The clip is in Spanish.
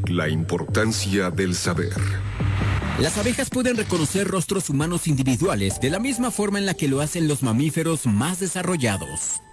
La importancia del saber. Las abejas pueden reconocer rostros humanos individuales de la misma forma en la que lo hacen los mamíferos más desarrollados.